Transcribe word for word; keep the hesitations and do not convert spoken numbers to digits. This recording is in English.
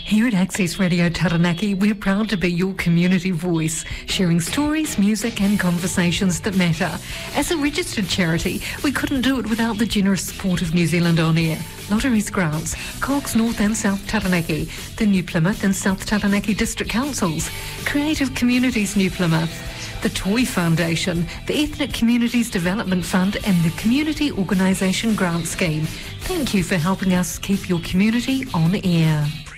Here at Access Radio Taranaki, we're proud to be your community voice, sharing stories, music and conversations that matter. As a registered charity, we couldn't do it without the generous support of New Zealand On Air, Lotteries Grants, Cogs North and South Taranaki, the New Plymouth and South Taranaki District Councils, Creative Communities New Plymouth, the Toy Foundation, the Ethnic Communities Development Fund and the Community Organisation Grant Scheme. Thank you for helping us keep your community on air.